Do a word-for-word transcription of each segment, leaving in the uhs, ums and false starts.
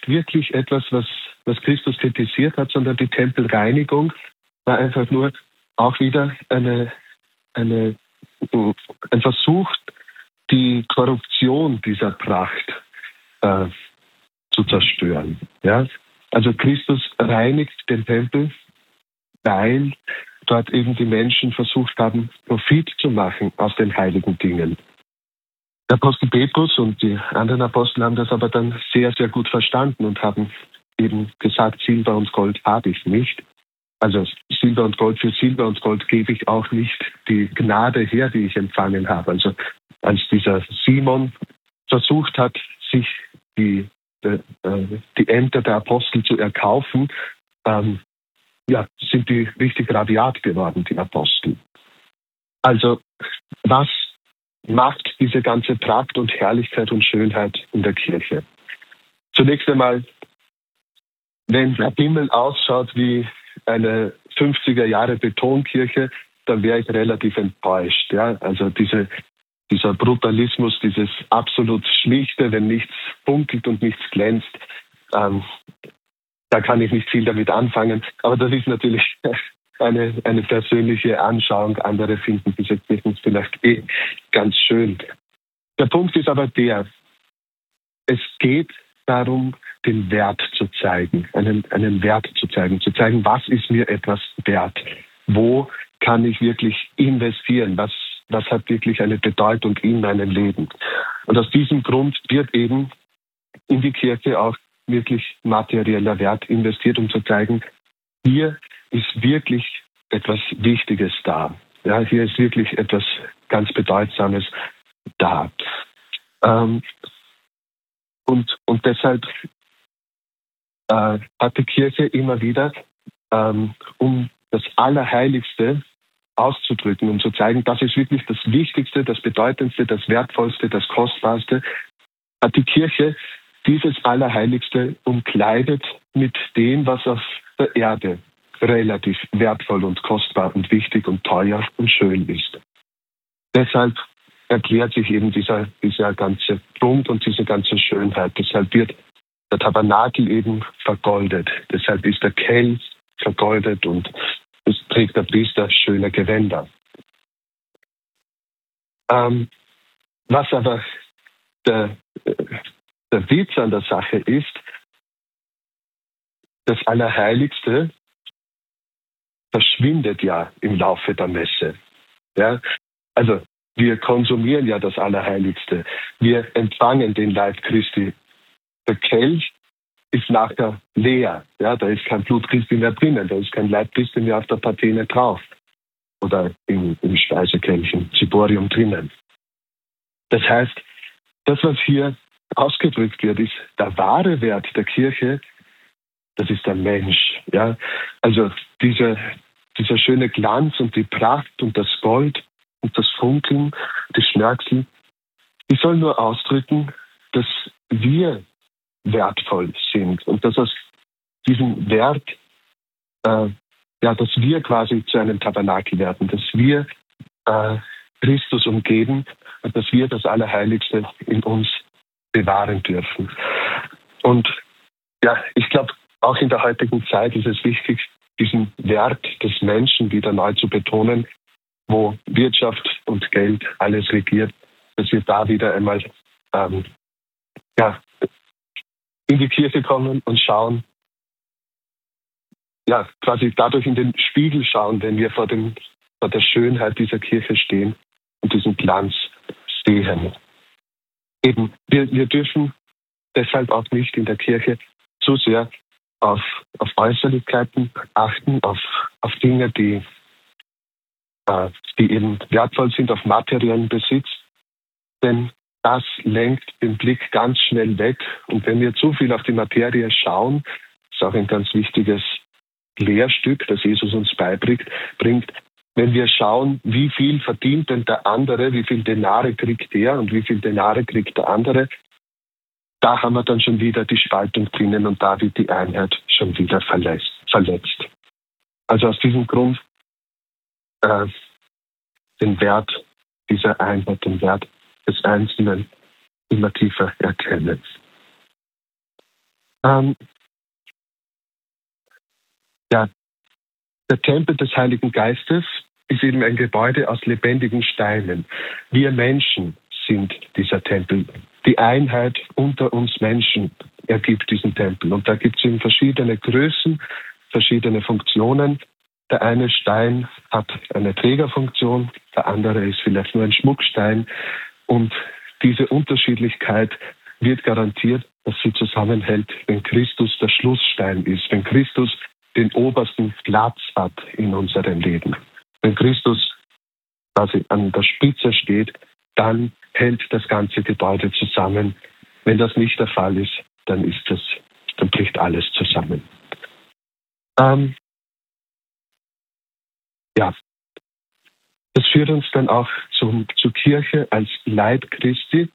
nicht wirklich etwas, was, was Christus kritisiert hat, sondern die Tempelreinigung war einfach nur auch wieder eine, eine, ein Versuch, die Korruption dieser Pracht äh, zu zerstören. Ja? Also Christus reinigt den Tempel, weil dort eben die Menschen versucht haben, Profit zu machen aus den heiligen Dingen. Der Apostel Petrus und die anderen Apostel haben das aber dann sehr, sehr gut verstanden und haben eben gesagt, Silber und Gold habe ich nicht. Also Silber und Gold, für Silber und Gold gebe ich auch nicht die Gnade her, die ich empfangen habe. Also als dieser Simon versucht hat, sich die, äh, die Ämter der Apostel zu erkaufen, ähm, ja, sind die richtig rabiat geworden, die Apostel. Also was macht diese ganze Pracht und Herrlichkeit und Schönheit in der Kirche? Zunächst einmal, wenn der Himmel ausschaut wie eine fünfziger Jahre Betonkirche, dann wäre ich relativ enttäuscht. Ja? Also diese, dieser Brutalismus, dieses absolut Schlichte, wenn nichts funkelt und nichts glänzt, ähm, da kann ich nicht viel damit anfangen. Aber das ist natürlich eine, eine persönliche Anschauung. Andere finden diese Kirchen vielleicht eh ganz schön. Der Punkt ist aber der, es geht darum, den Wert zu zeigen, einen, einen Wert zu zeigen, zu zeigen, was ist mir etwas wert? Wo kann ich wirklich investieren? Was, was hat wirklich eine Bedeutung in meinem Leben? Und aus diesem Grund wird eben in die Kirche auch wirklich materieller Wert investiert, um zu zeigen, hier ist wirklich etwas Wichtiges da. Ja, hier ist wirklich etwas ganz Bedeutsames da. Ähm, und, und deshalb äh, hat die Kirche immer wieder, ähm, um das Allerheiligste auszudrücken, um zu zeigen, das ist wirklich das Wichtigste, das Bedeutendste, das Wertvollste, das Kostbarste, hat die Kirche dieses Allerheiligste umkleidet mit dem, was auf der Erde relativ wertvoll und kostbar und wichtig und teuer und schön ist. Deshalb erklärt sich eben dieser, dieser ganze Punkt und diese ganze Schönheit. Deshalb wird der Tabernakel eben vergoldet. Deshalb ist der Kelch vergoldet und es trägt der Priester schöne Gewänder. Ähm, was aber der, der Witz an der Sache ist, das Allerheiligste verschwindet ja im Laufe der Messe. Ja? Also wir konsumieren ja das Allerheiligste. Wir empfangen den Leib Christi. Der Kelch ist nachher leer. Ja? Da ist kein Blut Christi mehr drinnen. Da ist kein Leib Christi mehr auf der Patene drauf. Oder im, im Speisekelch, im Ziborium drinnen. Das heißt, das, was hier ausgedrückt wird, ist der wahre Wert der Kirche, das ist der Mensch. Ja? Also diese, dieser schöne Glanz und die Pracht und das Gold und das Funkeln, die Schnörkel, die sollen nur ausdrücken, dass wir wertvoll sind und dass aus diesem Wert, äh, ja, dass wir quasi zu einem Tabernakel werden, dass wir äh, Christus umgeben und dass wir das Allerheiligste in uns bewahren dürfen. Und ja, ich glaube, auch in der heutigen Zeit ist es wichtig, diesen Wert des Menschen wieder neu zu betonen, wo Wirtschaft und Geld alles regiert, dass wir da wieder einmal ähm, ja, in die Kirche kommen und schauen, ja, quasi dadurch in den Spiegel schauen, wenn wir vor, dem, vor der Schönheit dieser Kirche stehen und diesen Glanz sehen. Eben, wir, wir dürfen deshalb auch nicht in der Kirche zu sehr auf, auf Äußerlichkeiten achten, auf, auf Dinge, die, äh, die eben wertvoll sind, auf materiellen Besitz. Denn das lenkt den Blick ganz schnell weg. Und wenn wir zu viel auf die Materie schauen, ist auch ein ganz wichtiges Lehrstück, das Jesus uns beibringt, bringt. Wenn wir schauen, wie viel verdient denn der andere, wie viel Denare kriegt der und wie viel Denare kriegt der andere, da haben wir dann schon wieder die Spaltung drinnen und da wird die Einheit schon wieder verletzt. verletzt. Also aus diesem Grund äh, den Wert dieser Einheit, den Wert des Einzelnen immer tiefer erkennen. Ähm, ja, der Tempel des Heiligen Geistes ist eben ein Gebäude aus lebendigen Steinen. Wir Menschen sind dieser Tempel. Die Einheit unter uns Menschen ergibt diesen Tempel. Und da gibt es eben verschiedene Größen, verschiedene Funktionen. Der eine Stein hat eine Trägerfunktion, der andere ist vielleicht nur ein Schmuckstein. Und diese Unterschiedlichkeit wird garantiert, dass sie zusammenhält, wenn Christus der Schlussstein ist, wenn Christus den obersten Platz hat in unserem Leben. Wenn Christus quasi an der Spitze steht, dann hält das ganze Gebäude zusammen. Wenn das nicht der Fall ist, dann ist das, dann bricht alles zusammen. Ähm, ja, das führt uns dann auch zum, zur Kirche als Leib Christi.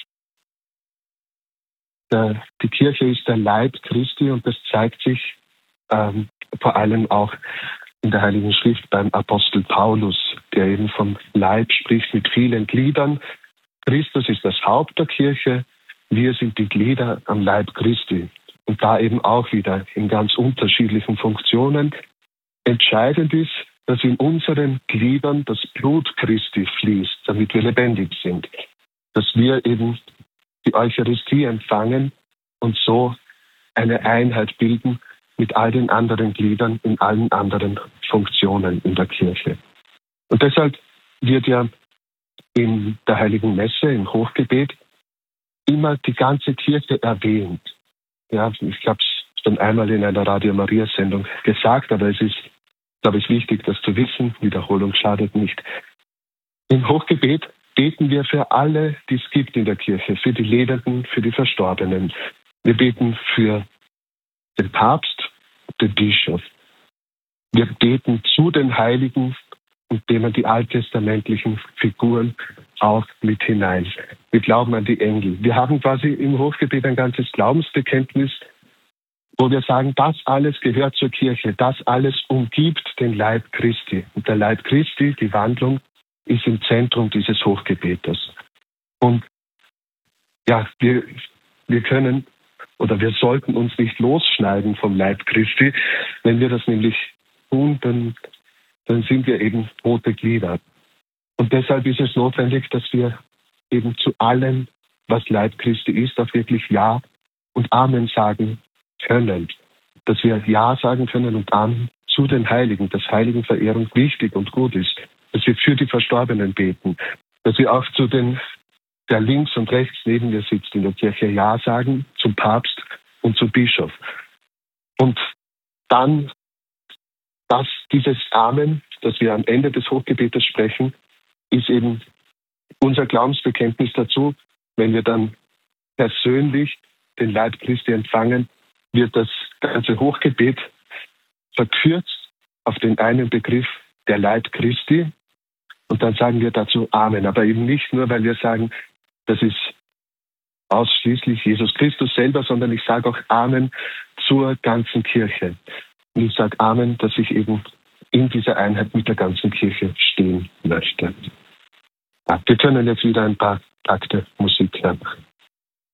Der, die Kirche ist der Leib Christi und das zeigt sich ähm, vor allem auch in der Heiligen Schrift beim Apostel Paulus, der eben vom Leib spricht mit vielen Gliedern. Christus ist das Haupt der Kirche, wir sind die Glieder am Leib Christi. Und da eben auch wieder in ganz unterschiedlichen Funktionen. Entscheidend ist, dass in unseren Gliedern das Blut Christi fließt, damit wir lebendig sind. Dass wir eben die Eucharistie empfangen und so eine Einheit bilden mit all den anderen Gliedern in allen anderen Funktionen in der Kirche. Und deshalb wird ja in der Heiligen Messe, im Hochgebet, immer die ganze Kirche erwähnt. Ja, ich habe es schon einmal in einer Radio Maria Sendung gesagt, aber es ist, glaube ich, wichtig, das zu wissen. Wiederholung schadet nicht. Im Hochgebet beten wir für alle, die es gibt in der Kirche, für die Lebenden, für die Verstorbenen. Wir beten für den Papst, den Bischof. Wir beten zu den Heiligen und nehmen die alttestamentlichen Figuren auch mit hinein. Wir glauben an die Engel. Wir haben quasi im Hochgebet ein ganzes Glaubensbekenntnis, wo wir sagen, das alles gehört zur Kirche, das alles umgibt den Leib Christi. Und der Leib Christi, die Wandlung, ist im Zentrum dieses Hochgebetes. Und ja, wir, wir können oder wir sollten uns nicht losschneiden vom Leib Christi. Wenn wir das nämlich tun, dann, dann sind wir eben tote Glieder. Und deshalb ist es notwendig, dass wir eben zu allem, was Leib Christi ist, auch wirklich Ja und Amen sagen können. Dass wir Ja sagen können und Amen zu den Heiligen, dass Heiligenverehrung wichtig und gut ist. Dass wir für die Verstorbenen beten. Dass wir auch zu den, der links und rechts neben mir sitzt in der Kirche, Ja sagen zum Papst und zum Bischof. Und dann, dass dieses Amen, das wir am Ende des Hochgebetes sprechen, ist eben unser Glaubensbekenntnis dazu. Wenn wir dann persönlich den Leib Christi empfangen, wird das ganze Hochgebet verkürzt auf den einen Begriff, der Leib Christi. Und dann sagen wir dazu Amen. Aber eben nicht nur, weil wir sagen, das ist ausschließlich Jesus Christus selber, sondern ich sage auch Amen zur ganzen Kirche. Und ich sage Amen, dass ich eben in dieser Einheit mit der ganzen Kirche stehen möchte. Ja, wir können jetzt wieder ein paar Takte Musik hören.